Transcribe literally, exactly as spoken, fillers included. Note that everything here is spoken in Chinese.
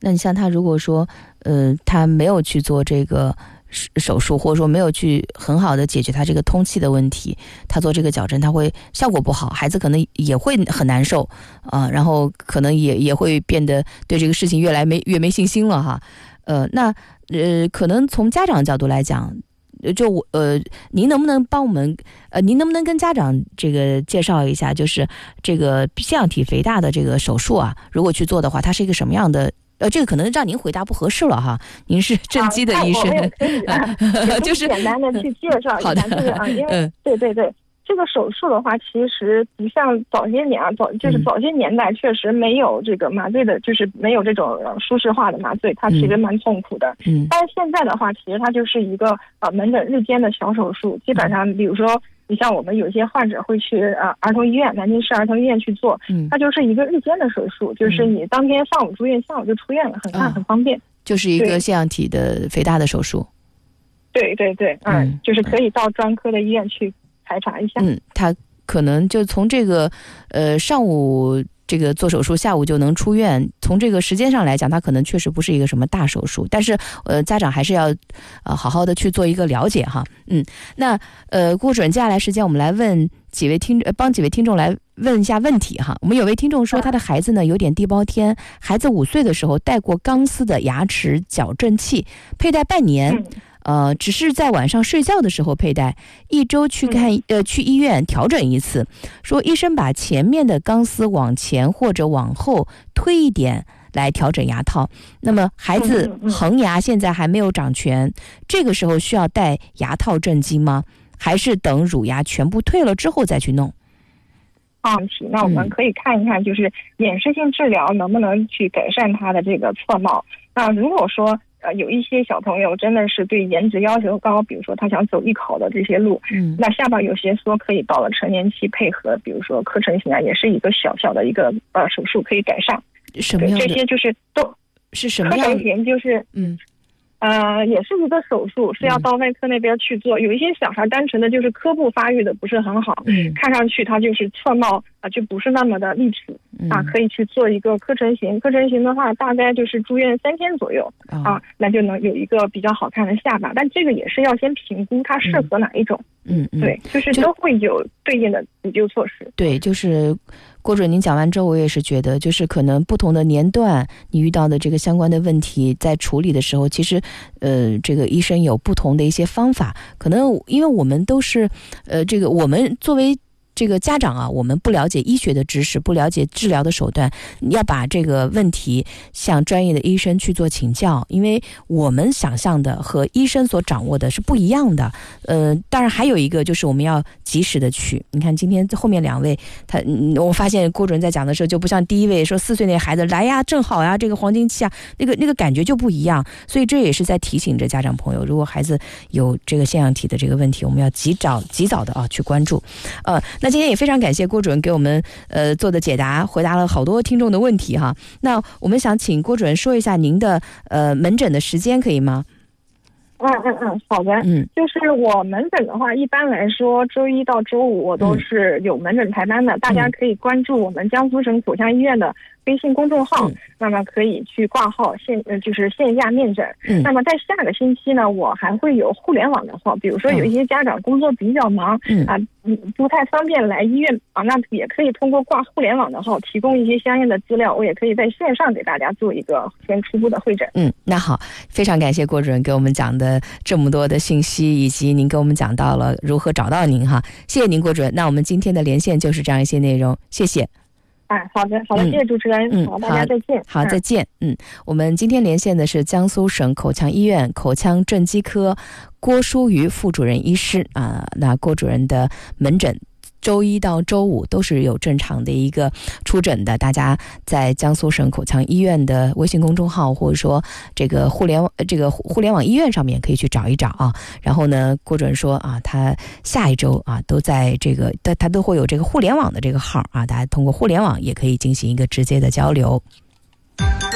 那你像他如果说呃他没有去做这个手术，或者说没有去很好的解决他这个通气的问题，他做这个矫正他会效果不好，孩子可能也会很难受啊、呃，然后可能也也会变得对这个事情越来没越没信心了哈。呃，那呃可能从家长角度来讲，就我呃，您能不能帮我们呃，您能不能跟家长这个介绍一下，就是这个腺样体肥大的这个手术啊，如果去做的话，它是一个什么样的？呃，这个可能让您回答不合适了哈，您是正畸的医生， 啊、就是简单的去介绍一下这个啊，因为、嗯、对对对。这个手术的话，其实不像早些年啊，早就是早些年代确实没有这个麻醉的，就是没有这种舒适化的麻醉，它其实蛮痛苦的。嗯，但是现在的话，其实它就是一个呃门诊日间的小手术，基本上比如说你像我们有些患者会去呃儿童医院，南京市儿童医院去做，嗯，它就是一个日间的手术，就是你当天上午住院，下午就出院了，很快很方便。 就是一个腺样体的肥大的手术。 对对对，嗯，嗯就是可以到专科的医院去排查一下。 嗯，他可能就从这个呃上午这个做手术，下午就能出院，从这个时间上来讲，他可能确实不是一个什么大手术，但是呃家长还是要呃好好的去做一个了解哈。嗯，那呃顾主任，接下来时间我们来问几位听呃帮几位听众来问一下问题哈。我们有位听众说，他的孩子呢有点地包天，孩子五岁的时候戴过钢丝的牙齿矫正器，佩戴半年。嗯呃，只是在晚上睡觉的时候佩戴，一周去看呃去医院调整一次，说医生把前面的钢丝往前或者往后推一点来调整牙套。那么孩子恒牙现在还没有长全，这个时候需要戴牙套正畸吗？还是等乳牙全部退了之后再去弄？ 啊，那我们可以看一看，就是衍射性治疗能不能去改善他的这个侧帽。那如果说呃，有一些小朋友真的是对颜值要求高，比如说他想走艺考的这些路，嗯，那下巴有些说可以到了成年期配合，比如说课程型啊，也是一个小小的一个呃手术可以改善。 什么样的？ 这些就是都是什么样的？ 课程型就是嗯。呃，也是一个手术，是要到外科那边去做。嗯、有一些小孩单纯的就是颌部发育的不是很好，嗯，看上去他就是侧帽啊、呃，就不是那么的立体、嗯、啊，可以去做一个课程型。课程型的话，大概就是住院三天左右、哦、啊，那就能有一个比较好看的下巴。但这个也是要先评估它适合哪一种。嗯嗯，对，就是都会有对应的补救措施。 对，就是郭主任您讲完之后，我也是觉得，就是可能不同的年段，你遇到的这个相关的问题，在处理的时候，其实，呃，这个医生有不同的一些方法。可能因为我们都是，呃，这个我们作为这个家长啊，我们不了解医学的知识，不了解治疗的手段，要把这个问题向专业的医生去做请教，因为我们想象的和医生所掌握的是不一样的。呃，当然还有一个就是我们要及时的去，你看今天后面两位，他我发现郭主任在讲的时候就不像第一位说四岁那孩子来呀，正好呀，这个黄金期啊，那个那个感觉就不一样，所以这也是在提醒着家长朋友，如果孩子有这个腺样体的这个问题，我们要及早及早的啊去关注，呃。那今天也非常感谢郭主任给我们呃做的解答，回答了好多听众的问题哈。那我们想请郭主任说一下您的呃门诊的时间，可以吗？ 嗯嗯嗯，好的。嗯，就是我门诊的话，一般来说周一到周五我都是有门诊排班的，嗯、大家可以关注我们江苏省口腔医院的微信公众号，嗯、那么可以去挂号线呃就是线下面诊。嗯，那么在下个星期呢，我还会有互联网的号，比如说有一些家长工作比较忙，嗯啊，不太方便来医院啊，那也可以通过挂互联网的号提供一些相应的资料，我也可以在线上给大家做一个先初步的会诊。 嗯，那好，非常感谢郭主任给我们讲的这么多的信息，以及您给我们讲到了如何找到您哈，谢谢您郭主任。那我们今天的连线就是这样一些内容，谢谢。 啊，好的，好的，谢谢主持人，嗯，好，大家再见。 好，再见。嗯，我们今天连线的是江苏省口腔医院口腔正畸科郭淑瑜副主任医师啊。那郭主任的门诊周一到周五都是有正常的一个出诊的，大家在江苏省口腔医院的微信公众号或者说这个互联网这个互联网医院上面可以去找一找啊。然后呢，郭主任说啊，他下一周啊都在这个他他都会有这个互联网的这个号啊，大家通过互联网也可以进行一个直接的交流。